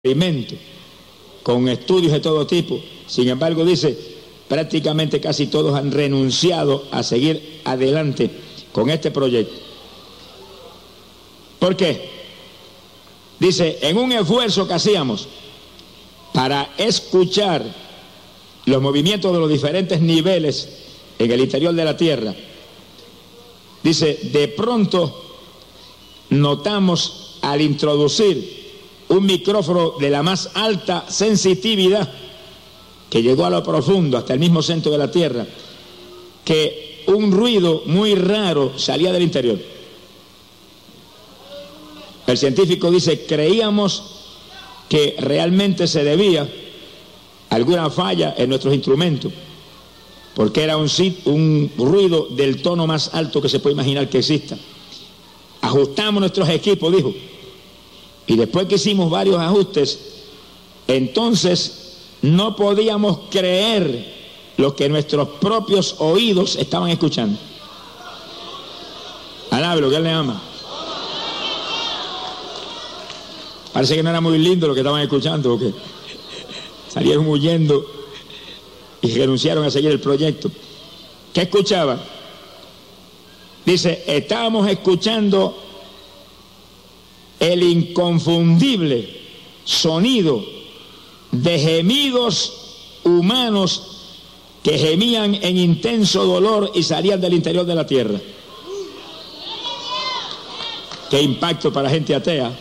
experimento, con estudios de todo tipo. Sin embargo, dice, prácticamente casi todos han renunciado a seguir adelante con este proyecto. ¿Por qué? Dice, en un esfuerzo que hacíamos para escuchar los movimientos de los diferentes niveles en el interior de la Tierra, dice, de pronto notamos al introducir un micrófono de la más alta sensitividad que llegó a lo profundo, hasta el mismo centro de la Tierra, que un ruido muy raro salía del interior. El científico dice, creíamos que realmente se debía a alguna falla en nuestros instrumentos, porque era un ruido del tono más alto que se puede imaginar que exista. Ajustamos nuestros equipos, dijo, y después que hicimos varios ajustes, entonces no podíamos creer lo que nuestros propios oídos estaban escuchando. Alábelo, que Él le ama. Parece que no era muy lindo lo que estaban escuchando, porque salieron huyendo y renunciaron a seguir el proyecto. ¿Qué escuchaban? Dice, estábamos escuchando el inconfundible sonido de gemidos humanos que gemían en intenso dolor y salían del interior de la tierra. Qué impacto para gente atea.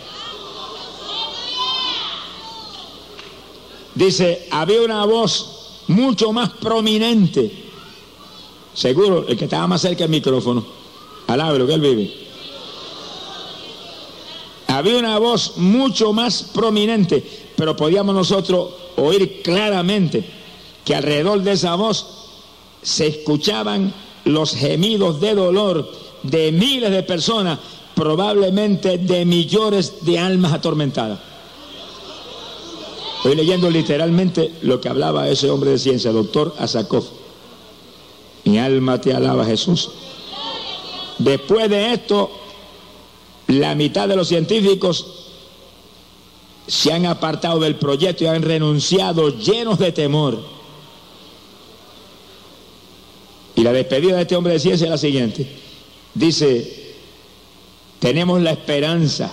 Dice, había una voz mucho más prominente. Seguro, el que estaba más cerca del micrófono. Alábelo, que Él vive. Había una voz mucho más prominente, pero podíamos nosotros oír claramente que alrededor de esa voz se escuchaban los gemidos de dolor de miles de personas, probablemente de millones de almas atormentadas. Estoy leyendo literalmente lo que hablaba ese hombre de ciencia, doctor Asakov. Mi alma te alaba, Jesús. Después de esto, la mitad de los científicos se han apartado del proyecto y han renunciado llenos de temor. Y la despedida de este hombre de ciencia es la siguiente. Dice, tenemos la esperanza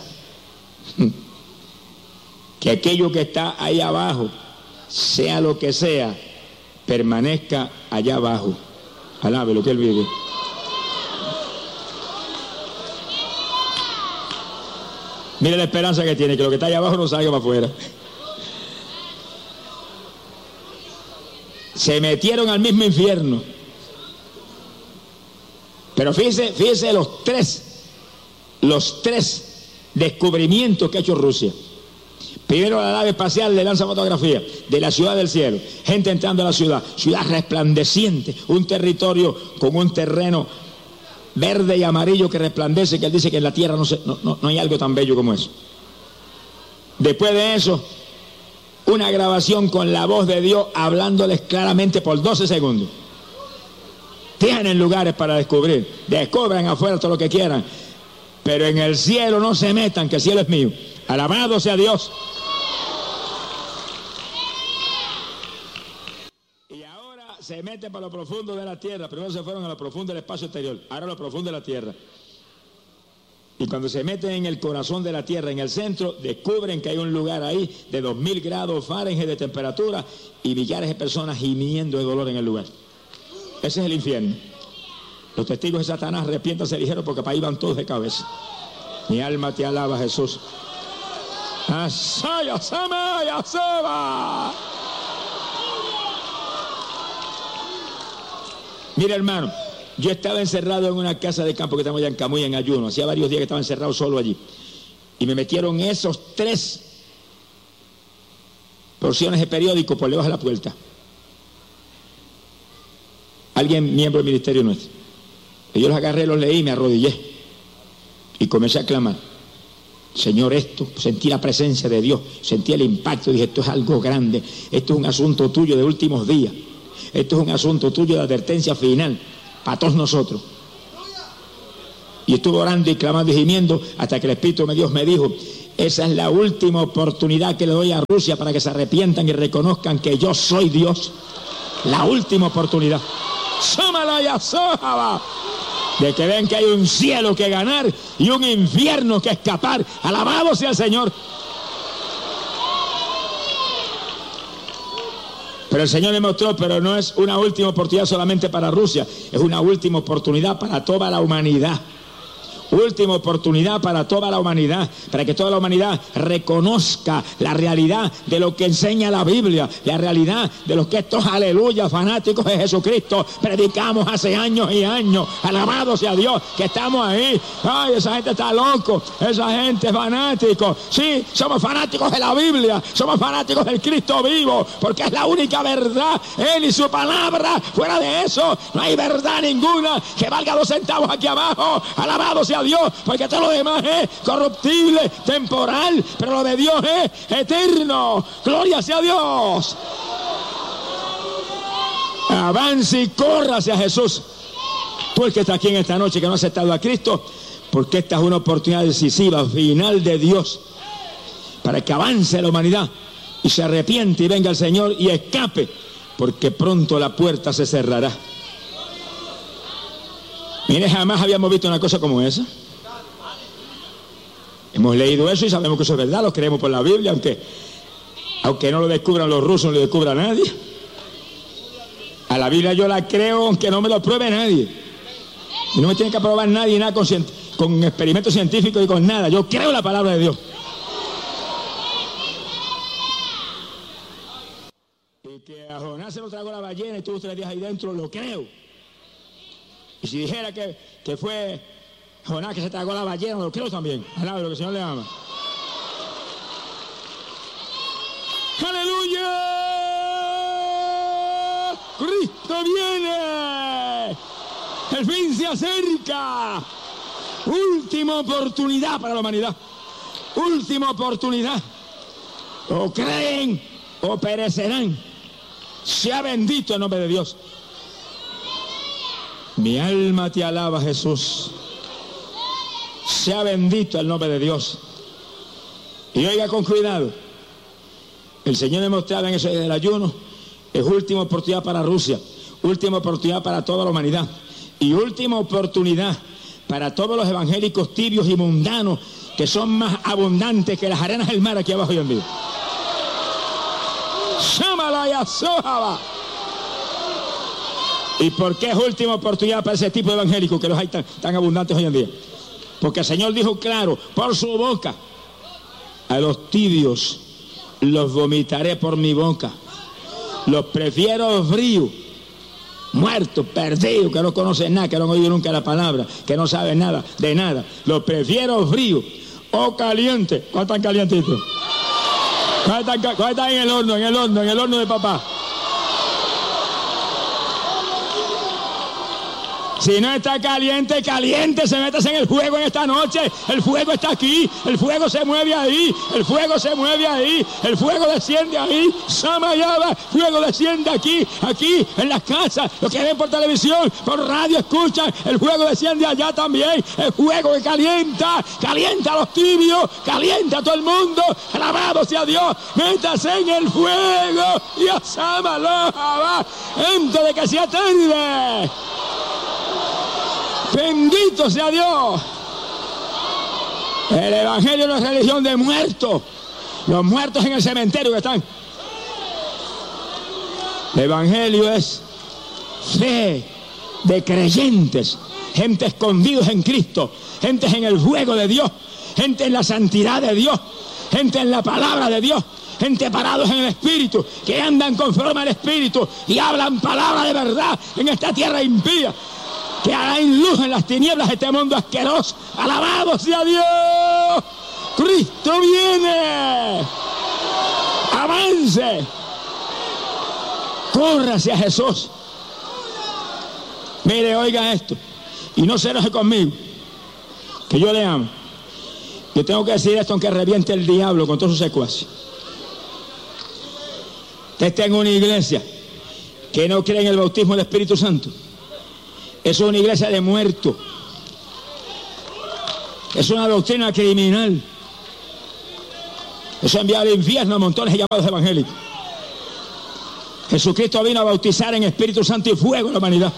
que aquello que está ahí abajo, sea lo que sea, permanezca allá abajo. Alábelo, que Él vive. Mire la esperanza que tiene, que lo que está allá abajo no salga para afuera. Se metieron al mismo infierno. Pero fíjese los tres descubrimientos que ha hecho Rusia. Primero, la nave espacial le lanza fotografía de la ciudad del cielo, gente entrando a la ciudad resplandeciente, un territorio con un terreno verde y amarillo que resplandece, que él dice que en la tierra no hay algo tan bello como eso. Después de eso, una grabación con la voz de Dios hablándoles claramente por 12 segundos. Tienen lugares para descubrir, descubran afuera todo lo que quieran, pero en el cielo no se metan, que el cielo es mío. Alabado sea Dios. Y ahora se meten para lo profundo de la tierra. Primero se fueron a lo profundo del espacio exterior, ahora a lo profundo de la tierra. Y cuando se meten en el corazón de la tierra, en el centro, descubren que hay un lugar ahí de 2000 grados Fahrenheit de temperatura y millares de personas gimiendo de dolor en el lugar. Ese es el infierno. Los testigos de Satanás, arrepiéntanse, dijeron, porque para ahí van todos de cabeza. Mi alma te alaba, Jesús. Mira, hermano, yo estaba encerrado en una casa de campo que estamos allá en Camuy, en ayuno. Hacía varios días que estaba encerrado solo allí. Y me metieron esos 3 porciones de periódico por debajo de la puerta. Alguien, miembro del ministerio nuestro. Y yo los agarré, los leí, me arrodillé. Y comencé a clamar. Señor, esto, sentí la presencia de Dios, sentí el impacto, dije, esto es algo grande, esto es un asunto tuyo de últimos días, esto es un asunto tuyo de advertencia final para todos nosotros. Y estuve orando y clamando y gimiendo hasta que el Espíritu de Dios me dijo, Esa es la última oportunidad que le doy a Rusia para que se arrepientan y reconozcan que yo soy Dios. La última oportunidad. De que ven que hay un cielo que ganar y un infierno que escapar. Alabado sea el Señor. Pero el Señor me mostró, pero no es una última oportunidad solamente para Rusia, es una última oportunidad para toda la humanidad. Última oportunidad para toda la humanidad, para que toda la humanidad reconozca la realidad de lo que enseña la Biblia, la realidad de lo que estos aleluya fanáticos de Jesucristo predicamos hace años y años. Alabado sea Dios que estamos ahí. Ay, esa gente está loco, esa gente es fanático. Sí, somos fanáticos de la Biblia, somos fanáticos del Cristo vivo, porque es la única verdad, Él y su palabra. Fuera de eso no hay verdad ninguna que valga 2 centavos aquí abajo. Alabado sea Dios, porque todo lo demás es corruptible, temporal, pero lo de Dios es eterno. Gloria sea Dios. Avance y corra hacia Jesús. Tú el que está aquí en esta noche que no has aceptado a Cristo, porque esta es una oportunidad decisiva, final de Dios, para que avance la humanidad y se arrepiente y venga el Señor y escape, porque pronto la puerta se cerrará. Mire, jamás habíamos visto una cosa como esa. Hemos leído eso y sabemos que eso es verdad, lo creemos por la Biblia, aunque no lo descubran los rusos, no lo descubra nadie. A la Biblia yo la creo aunque no me lo pruebe nadie. Y no me tiene que probar nadie nada con experimentos científicos y con nada. Yo creo la palabra de Dios. Y que a Jonás se lo tragó la ballena y estuvo 3 días ahí dentro, lo creo. Y si dijera que fue Jonás que se tragó la ballena, lo creo también. Alaba lo que el Señor le ama. ¡Aleluya! ¡Cristo viene! ¡El fin se acerca! Última oportunidad para la humanidad. Última oportunidad. O creen o perecerán. Sea bendito el nombre de Dios. Mi alma te alaba, Jesús. Sea bendito el nombre de Dios. Y oiga con cuidado. El Señor me mostraba en eso del ayuno. Es última oportunidad para Rusia. Última oportunidad para toda la humanidad. Y última oportunidad para todos los evangélicos tibios y mundanos que son más abundantes que las arenas del mar aquí abajo hoy en día. Shámala y azójaba. ¿Y por qué es última oportunidad para ese tipo de evangélicos que los hay tan abundantes hoy en día? Porque el Señor dijo claro, por su boca, a los tibios los vomitaré por mi boca. Los prefiero fríos, muertos, perdidos, que no conocen nada, que no han oído nunca la palabra, que no saben nada, de nada. Los prefiero fríos o calientes. ¿Cuál están calientitos? ¿Cuál están en el horno de papá? Si no está caliente, caliente, se métase en el fuego en esta noche. El fuego está aquí, el fuego se mueve ahí, el fuego se mueve ahí, el fuego desciende ahí. Samayaba, fuego desciende aquí, en las casas. Los que ven por televisión, por radio, escuchan, el fuego desciende allá también. El fuego que calienta a los tibios, calienta a todo el mundo. Alabado sea Dios, métase en el fuego y asámalo, antes de que sea tarde. Bendito sea Dios. El evangelio no es religión de muertos. Los muertos en el cementerio que están. El evangelio es fe de creyentes, gente escondidos en Cristo, gente en el fuego de Dios, gente en la santidad de Dios, gente en la palabra de Dios, gente parados en el Espíritu, que andan conforme al Espíritu y hablan palabra de verdad en esta tierra impía, que harán luz en las tinieblas de este mundo asqueroso. Alabado sea Dios. Cristo viene. Avance. Corra hacia Jesús. Mire, oiga esto. Y no se enoje conmigo, que yo le amo. Yo tengo que decir esto aunque reviente el diablo con todos sus secuaces. Usted está en una iglesia que no cree en el bautismo del Espíritu Santo. Es una iglesia de muertos. Es una doctrina criminal. Eso envía al infierno a montones de llamados evangélicos. Jesucristo vino a bautizar en Espíritu Santo y fuego a la humanidad.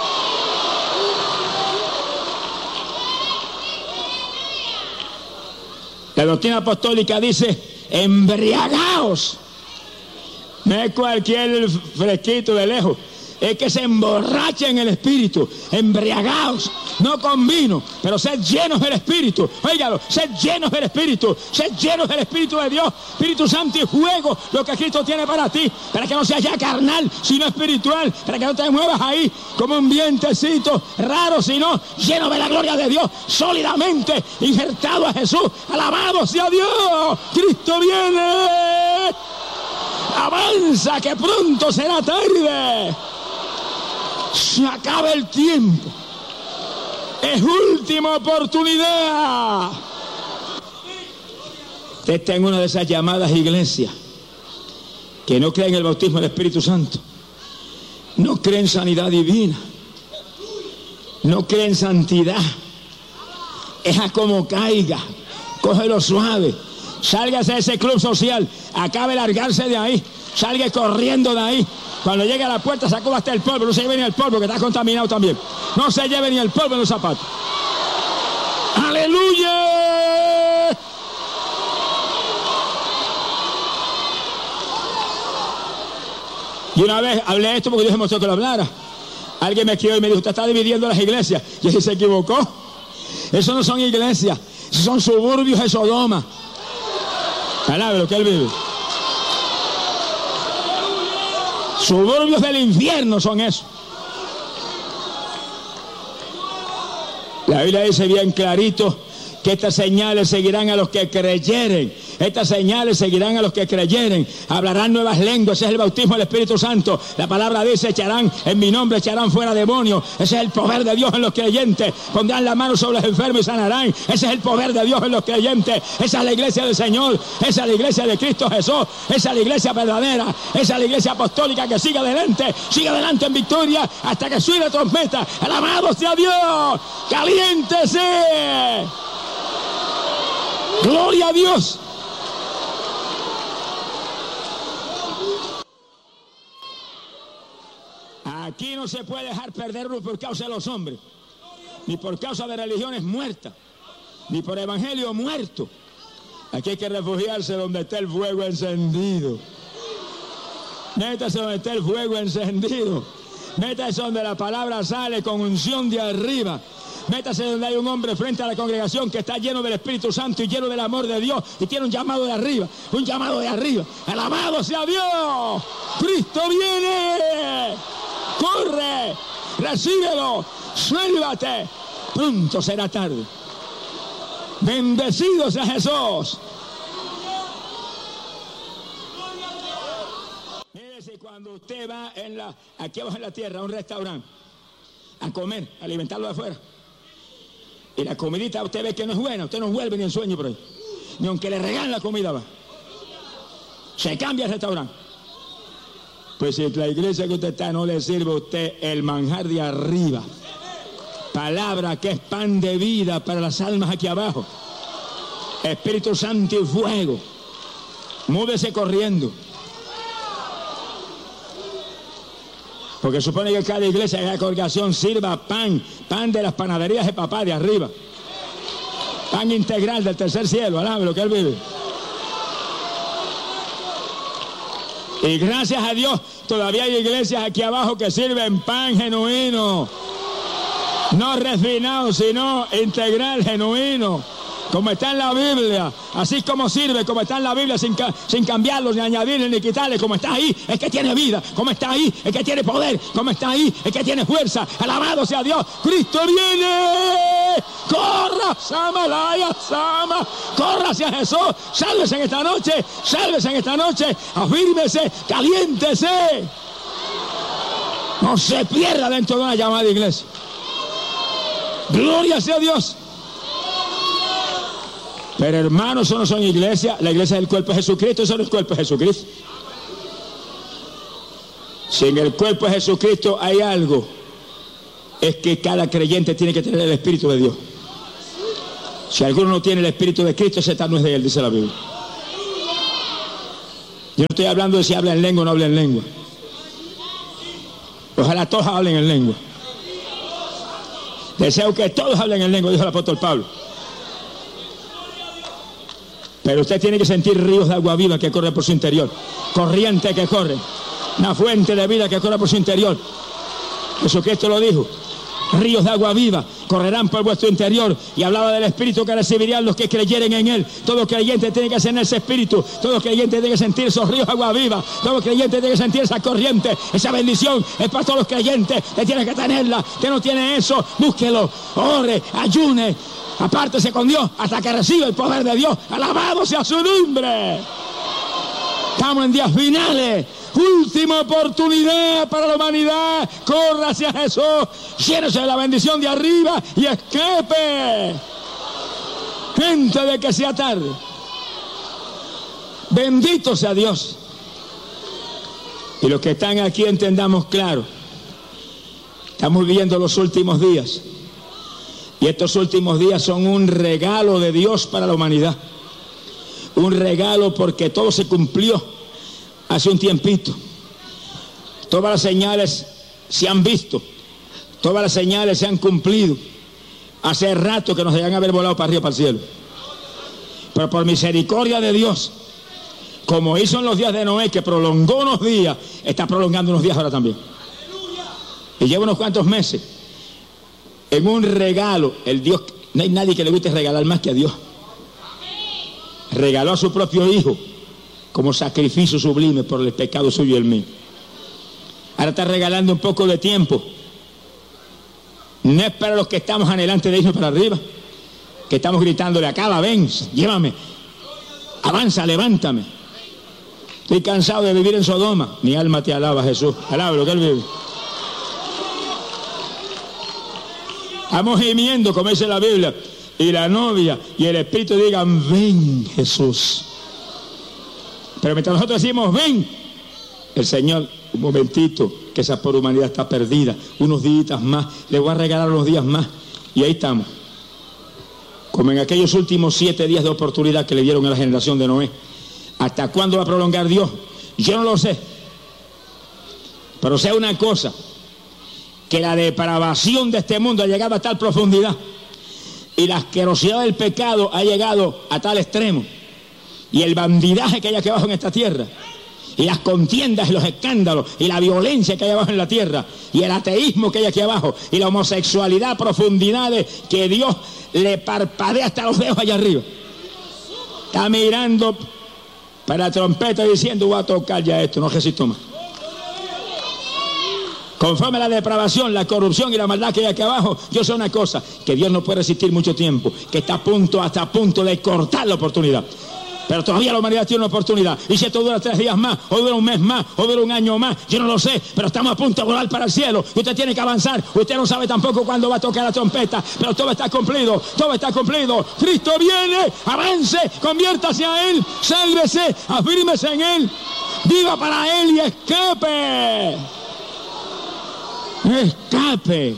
La doctrina apostólica dice: embriagaos. No es cualquier fresquito de lejos, es que se emborrachen en el Espíritu, embriagaos, no con vino, pero sed llenos del Espíritu. Óigalo, sed llenos del Espíritu, sed llenos del Espíritu de Dios, Espíritu Santo y fuego, lo que Cristo tiene para ti, para que no seas ya carnal, sino espiritual, para que no te muevas ahí como un vientecito raro, sino lleno de la gloria de Dios, sólidamente injertado a Jesús. Alabado sea Dios, Cristo viene. Avanza, que pronto será tarde. Se acaba el tiempo. Es última oportunidad. Usted está en una de esas llamadas iglesias que no creen en el bautismo del Espíritu Santo, no creen en sanidad divina, no creen en santidad. Es a como caiga, cógelo suave. Sálgase de ese club social, acabe de largarse de ahí, salga corriendo de ahí. Cuando llegue a la puerta, sacó hasta el polvo, no se lleve ni el polvo, que está contaminado también. No se lleve ni el polvo en los zapatos. ¡Aleluya! Y una vez hablé esto porque Dios me mostró que lo hablara. Alguien me escribió y me dijo: usted está dividiendo las iglesias. Y él se equivocó. Eso no son iglesias, esos son suburbios de Sodoma. Alabe lo que él vive. Suburbios del infierno son esos. La Biblia dice bien clarito que estas señales seguirán a los que creyeren. Estas señales seguirán a los que creyeren. Hablarán nuevas lenguas. Ese es el bautismo del Espíritu Santo. La palabra dice: echarán en mi nombre, echarán fuera demonios. Ese es el poder de Dios en los creyentes. Pondrán la mano sobre los enfermos y sanarán. Ese es el poder de Dios en los creyentes. Esa es la iglesia del Señor. Esa es la iglesia de Cristo Jesús. Esa es la iglesia verdadera. Esa es la iglesia apostólica que sigue adelante en victoria hasta que suene la trompeta. Alabado sea Dios. Caliéntese. Gloria a Dios. Aquí no se puede dejar perderlo por causa de los hombres, ni por causa de religiones muertas, ni por evangelio muerto. Aquí hay que refugiarse donde esté el fuego encendido. Métase donde esté el fuego encendido. Métase donde la palabra sale con unción de arriba. Métase donde hay un hombre frente a la congregación que está lleno del Espíritu Santo y lleno del amor de Dios y tiene un llamado de arriba, un llamado de arriba. Alabado sea Dios. Cristo viene. Corre, recíbelo, sálvate. Pronto será tarde. Bendecido sea Jesús. Mire, si cuando usted va aquí abajo en la tierra a un restaurante a comer, a alimentarlo de afuera, y la comidita usted ve que no es buena, usted no vuelve ni en sueño por ahí, ni aunque le regalen la comida va, se cambia el restaurante. Pues si la iglesia que usted está no le sirve a usted el manjar de arriba, palabra que es pan de vida para las almas aquí abajo, Espíritu Santo y fuego, múdese corriendo. Porque supone que cada iglesia, cada congregación sirva pan de las panaderías de papá de arriba, pan integral del tercer cielo, alabe lo que él vive. Y gracias a Dios todavía hay iglesias aquí abajo que sirven pan genuino, no refinado, sino integral, genuino, como está en la Biblia. Así como sirve, como está en la Biblia, sin cambiarlo, ni añadirle, ni quitarle. Como está ahí, es que tiene vida. Como está ahí, es que tiene poder. Como está ahí, es que tiene fuerza. Alabado sea Dios. Cristo viene. Corra, Samalaya, Sama. Corra hacia Jesús. Sálvese en esta noche. Sálvese en esta noche. Afírmese. Caliéntese. No se pierda dentro de una llamada iglesia. Gloria sea Dios. Pero hermanos, eso no son iglesias. La iglesia es el cuerpo de Jesucristo. Eso no es el cuerpo de Jesucristo. Si en el cuerpo de Jesucristo hay algo, es que cada creyente tiene que tener el Espíritu de Dios. Si alguno no tiene el Espíritu de Cristo, ese tal no es de él, dice la Biblia. Yo no estoy hablando de si habla en lengua o no habla en lengua. Ojalá todos hablen en lengua. Deseo que todos hablen en lengua, dijo el apóstol Pablo. Pero usted tiene que sentir ríos de agua viva que corren por su interior. Corriente que corre. Una fuente de vida que corre por su interior. Jesucristo lo dijo. Ríos de agua viva correrán por vuestro interior. Y hablaba del Espíritu que recibirían los que creyeren en Él. Todo creyente tiene que tener ese Espíritu. Todo creyente tiene que sentir esos ríos de agua viva. Todo creyente tiene que sentir esa corriente. Esa bendición es para todos los creyentes. Usted tiene que tenerla. Usted no tiene eso, búsquelo. Ore, ayune, apártese con Dios hasta que reciba el poder de Dios. Alabado sea su nombre. Estamos en días finales. Última oportunidad para la humanidad. Corra hacia Jesús. Llénese de la bendición de arriba y escape. Gente de que sea tarde. Bendito sea Dios. Y los que están aquí entendamos claro. Estamos viviendo los últimos días. Y estos últimos días son un regalo de Dios para la humanidad. Un regalo porque todo se cumplió hace un tiempito. Todas las señales se han visto. Todas las señales se han cumplido. Hace rato que nos debían haber volado para arriba, para el cielo. Pero por misericordia de Dios, como hizo en los días de Noé, que prolongó unos días, está prolongando unos días ahora también. Y lleva unos cuantos meses. En un regalo, el Dios, no hay nadie que le guste regalar más que a Dios. Regaló a su propio Hijo como sacrificio sublime por el pecado suyo y el mío. Ahora está regalando un poco de tiempo. No es para los que estamos anhelantes de irnos para arriba, que estamos gritándole: acaba, ven, llévame, avanza, levántame. Estoy cansado de vivir en Sodoma. Mi alma te alaba, Jesús. Alaba lo que Él vive. Estamos gimiendo, como dice la Biblia, y la novia y el Espíritu digan: ven, Jesús. Pero mientras nosotros decimos: ven, el Señor, un momentito, que esa pobre humanidad está perdida, unos días más, le voy a regalar unos días más. Y ahí estamos, como en aquellos últimos 7 días de oportunidad que le dieron a la generación de Noé. ¿Hasta cuándo va a prolongar Dios? Yo no lo sé. Pero sé una cosa, que la depravación de este mundo ha llegado a tal profundidad y la asquerosidad del pecado ha llegado a tal extremo, y el bandidaje que hay aquí abajo en esta tierra, y las contiendas y los escándalos y la violencia que hay abajo en la tierra, y el ateísmo que hay aquí abajo, y la homosexualidad a profundidades que Dios le parpadea hasta los dedos allá arriba. Está mirando para la trompeta diciendo: voy a tocar ya esto, no resisto más. Conforme a la depravación, la corrupción y la maldad que hay aquí abajo, yo sé una cosa, que Dios no puede resistir mucho tiempo, que está hasta a punto de cortar la oportunidad. Pero todavía la humanidad tiene una oportunidad. Y si esto dura 3 días más, o dura un mes más, o dura un año más, yo no lo sé, pero estamos a punto de volar para el cielo. Usted tiene que avanzar. Usted no sabe tampoco cuándo va a tocar la trompeta, pero todo está cumplido, todo está cumplido. Cristo viene, avance, conviértase a Él, sálvese, afírmese en Él, viva para Él y escape. Escape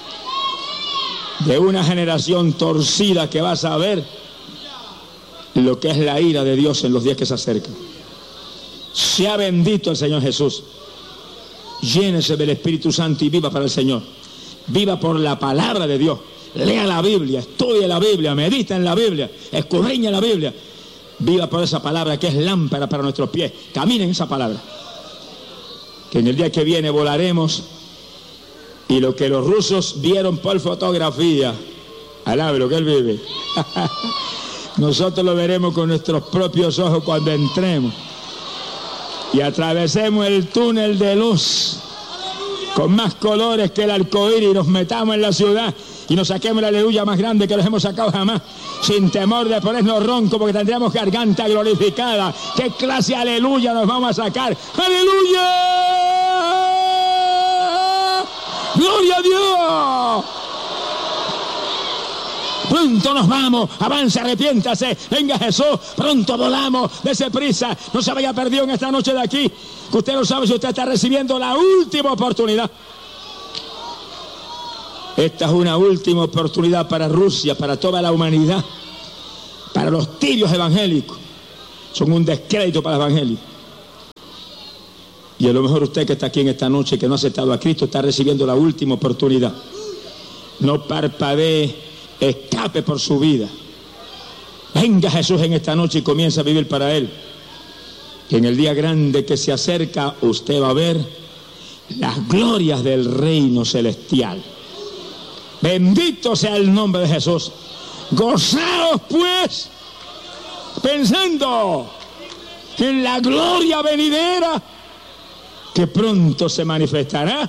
de una generación torcida que va a saber lo que es la ira de Dios en los días que se acercan. Sea bendito el Señor Jesús. Llénese del Espíritu Santo y viva para el Señor. Viva por la palabra de Dios. Lea la Biblia, estudie la Biblia, medita en la Biblia, escudriñe la Biblia. Viva por esa palabra que es lámpara para nuestros pies. Camine en esa palabra. Que en el día que viene volaremos. Y lo que los rusos vieron por fotografía, alabe lo que Él vive, nosotros lo veremos con nuestros propios ojos cuando entremos y atravesemos el túnel de luz con más colores que el arcoíris, y nos metamos en la ciudad y nos saquemos la aleluya más grande que nos hemos sacado jamás, sin temor de ponernos ronco, porque tendríamos garganta glorificada. ¿Qué clase de aleluya nos vamos a sacar? ¡Aleluya! ¡Gloria a Dios! Pronto nos vamos, avance, arrepiéntase, venga Jesús, pronto volamos, dése prisa, no se vaya perdido en esta noche de aquí, que usted no sabe si usted está recibiendo la última oportunidad. Esta es una última oportunidad para Rusia, para toda la humanidad, para los tibios evangélicos. Son un descrédito para el evangelio. Y a lo mejor usted que está aquí en esta noche, que no ha aceptado a Cristo, está recibiendo la última oportunidad. No parpadee, escape por su vida. Venga Jesús en esta noche y comienza a vivir para Él. Que en el día grande que se acerca, usted va a ver las glorias del reino celestial. Bendito sea el nombre de Jesús. Gozaos pues, pensando en la gloria venidera que pronto se manifestará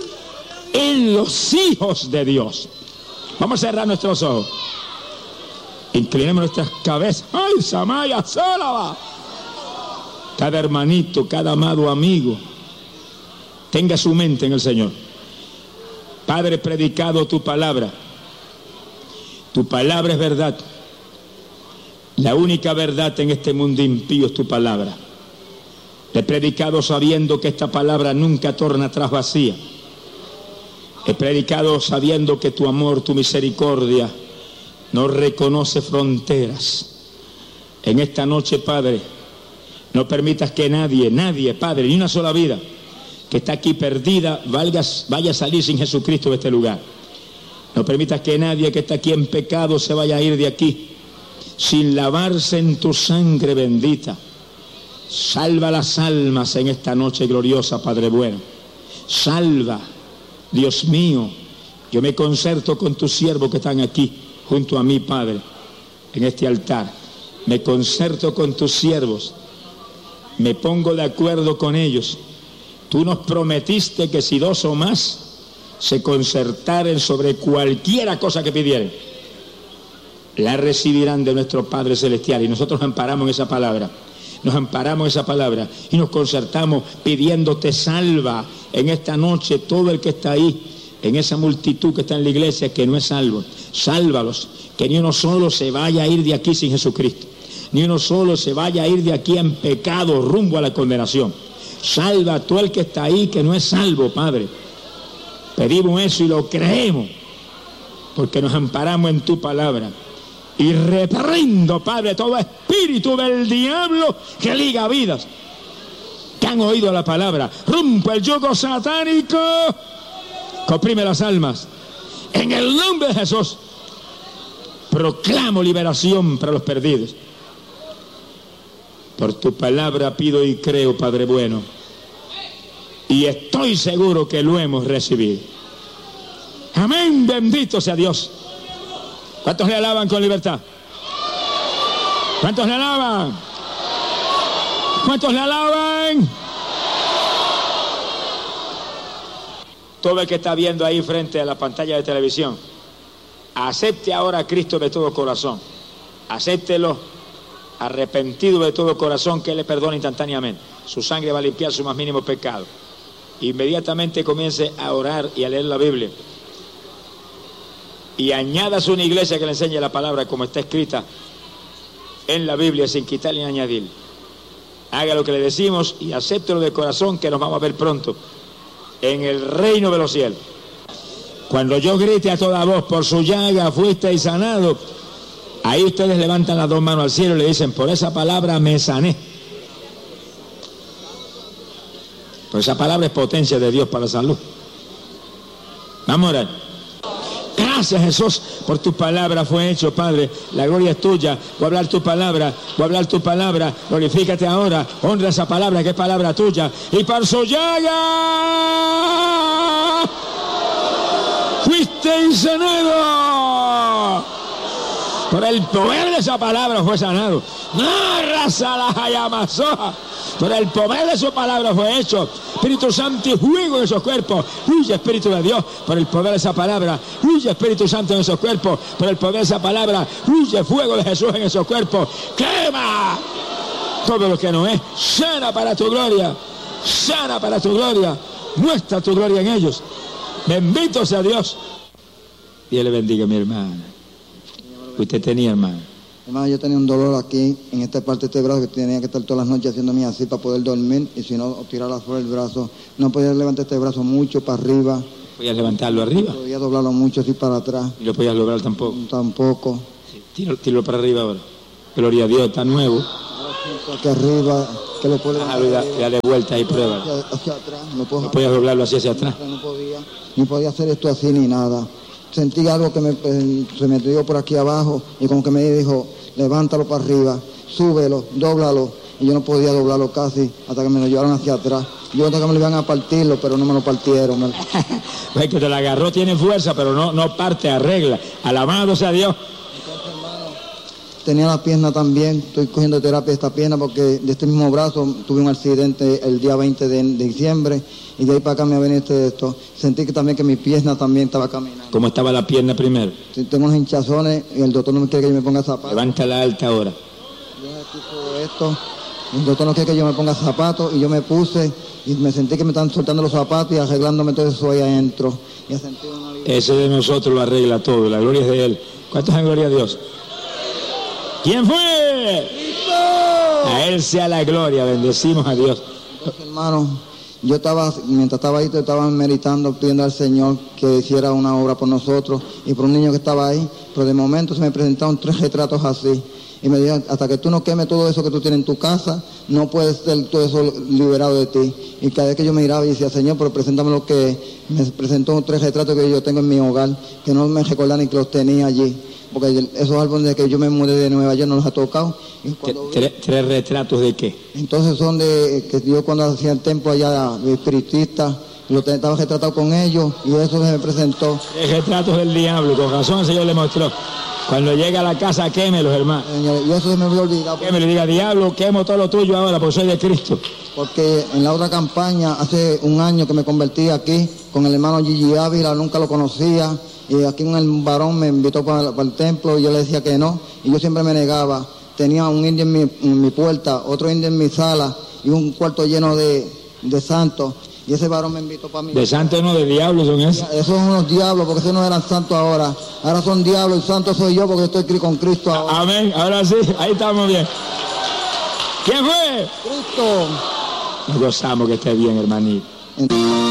en los hijos de Dios. Vamos a cerrar nuestros ojos. Inclinemos nuestras cabezas. ¡Ay, Samaya, Sálava! Cada hermanito, cada amado amigo, tenga su mente en el Señor. Padre, predicado tu palabra. Tu palabra es verdad. La única verdad en este mundo impío es tu palabra. He predicado sabiendo que esta palabra nunca torna atrás vacía. He predicado sabiendo que tu amor, tu misericordia no reconoce fronteras. En esta noche, Padre, no permitas que nadie, Padre, ni una sola vida que está aquí perdida vaya a salir sin Jesucristo de este lugar. No permitas que nadie que está aquí en pecado se vaya a ir de aquí sin lavarse en tu sangre bendita. Salva las almas en esta noche gloriosa, Padre bueno. Salva, Dios mío. Yo me concerto con tus siervos que están aquí junto a mí, Padre, en este altar. Me concerto con tus siervos. Me pongo de acuerdo con ellos. Tú nos prometiste que si dos o más se concertaren sobre cualquiera cosa que pidieran, la recibirán de nuestro Padre Celestial. Y nosotros nos amparamos en esa palabra. Nos amparamos en esa palabra y nos concertamos pidiéndote salva en esta noche todo el que está ahí, en esa multitud que está en la iglesia que no es salvo. Sálvalos, que ni uno solo se vaya a ir de aquí sin Jesucristo. Ni uno solo se vaya a ir de aquí en pecado rumbo a la condenación. Salva a todo el que está ahí que no es salvo, Padre. Pedimos eso y lo creemos, porque nos amparamos en tu palabra. Y reprendo, Padre, todo espíritu del diablo que liga vidas, que han oído la palabra. Rompe el yugo satánico que oprime las almas. En el nombre de Jesús, proclamo liberación para los perdidos. Por tu palabra pido y creo, Padre bueno, y estoy seguro que lo hemos recibido. Amén, bendito sea Dios. ¿Cuántos le alaban con libertad? ¿Cuántos le alaban? ¿Cuántos le alaban? Todo el que está viendo ahí frente a la pantalla de televisión, acepte ahora a Cristo de todo corazón. Acéptelo arrepentido de todo corazón, que Él le perdona instantáneamente. Su sangre va a limpiar su más mínimo pecado. Inmediatamente comience a orar y a leer la Biblia. Y añádase una iglesia que le enseñe la palabra como está escrita en la Biblia, sin quitarle ni añadir. Haga lo que le decimos y acéptelo de corazón, que nos vamos a ver pronto en el reino de los cielos. Cuando yo grite a toda voz, por su llaga fuisteis sanado, ahí ustedes levantan las dos manos al cielo y le dicen, por esa palabra me sané. Por esa palabra es potencia de Dios para la salud. Vamos a orar. Gracias, Jesús, por tu palabra fue hecho, Padre. La gloria es tuya. Voy a hablar tu palabra, voy a hablar tu palabra. Glorifícate ahora, honra esa palabra que es palabra tuya. Y por su llaga fuiste sanado. Por el poder de esa palabra fue sanado. No, raza la hayamazoja. Por el poder de su palabra fue hecho. Espíritu Santo y fuego en esos cuerpos. Huye, Espíritu de Dios, por el poder de esa palabra. Huye, Espíritu Santo, en esos cuerpos, por el poder de esa palabra. Huye, fuego de Jesús en esos cuerpos. Quema todo lo que no es. Sana para tu gloria. Sana para tu gloria. Muestra tu gloria en ellos. Bendito sea Dios. Dios le bendiga a mi hermana. Usted tenía, hermano. Hermano, yo tenía un dolor aquí, en esta parte de este brazo, que tenía que estar todas las noches haciéndome así para poder dormir, y si no, tirar afuera el brazo. No podía levantar este brazo mucho para arriba. ¿Podías levantarlo arriba? Podía doblarlo mucho así para atrás. ¿Y lo podías lograr tampoco? Tampoco. Sí, tíralo para arriba ahora. Gloria a Dios, está nuevo. Aquí arriba. que lo puedo levantar. Dale vueltas y prueba. Hacia atrás, no puedo. No podías doblarlo así hacia atrás. No podía, ni podía hacer esto así ni nada. Sentí algo que se me dio por aquí abajo y como que me dijo, levántalo para arriba, súbelo, dóblalo. Y yo no podía doblarlo casi hasta que me lo llevaron hacia atrás. Yo hasta que me lo iban a partirlo, pero no me lo partieron. Pues que te lo agarró, tiene fuerza, pero no parte, arregla. Alabado sea Dios. Entonces, hermano, tenía la pierna también, estoy cogiendo terapia de esta pierna porque de este mismo brazo tuve un accidente el día 20 de diciembre y de ahí para acá me ha venido esto. Sentí que también que mi pierna también estaba caminando. ¿Cómo estaba la pierna primero? Tengo unos hinchazones y el doctor no me quiere que yo me ponga zapatos. Levántala alta ahora. Yo aquí todo esto, el doctor no quiere que yo me ponga zapatos y yo me puse y me sentí que me están soltando los zapatos y arreglándome todo eso ahí adentro. Y sentí una alivio. Ese de nosotros lo arregla todo, la gloria es de Él. ¿Cuántos en gloria a Dios? ¿Quién fue? ¡Cristo! A Él sea la gloria, bendecimos a Dios. Entonces, hermano, yo mientras estaba ahí, estaba meditando, pidiendo al Señor que hiciera una obra por nosotros y por un niño que estaba ahí, pero de momento se me presentaron 3 retratos así. Y me dijeron, hasta que tú no quemes todo eso que tú tienes en tu casa, no puedes ser todo eso liberado de ti. Y cada vez que yo me miraba y decía, Señor, pero preséntame lo que me presentó 3 retratos que yo tengo en mi hogar, que no me recordaban ni que los tenía allí. Porque esos álbumes de que yo me mudé de Nueva York no los ha tocado. Y cuando, ¿Tres retratos de qué? entonces son de que yo cuando hacía el templo allá de espiritista, estaba retratado con ellos y eso se me presentó. 3 retratos del diablo, con razón el Señor le mostró. Cuando llega a la casa, quémelos, hermano. Y eso se me había olvidado. Quémelo, diga, diablo, quemo todo lo tuyo ahora, porque soy de Cristo. Porque en la otra campaña, hace un año que me convertí aquí, con el hermano Gigi Ávila, nunca lo conocía, y aquí un varón me invitó para el templo, y yo le decía que no, y yo siempre me negaba. Tenía un indio en mi puerta, otro indio en mi sala, y un cuarto lleno de santos, y ese varón me invitó para mí. De santos no, de diablos son esos. Esos son unos diablos, porque esos no eran santos ahora son diablos, y santos soy yo, porque estoy con Cristo ahora. Amén, ahora sí, ahí estamos bien. ¿Quién fue? Cristo. Nos gozamos que esté bien, hermanito.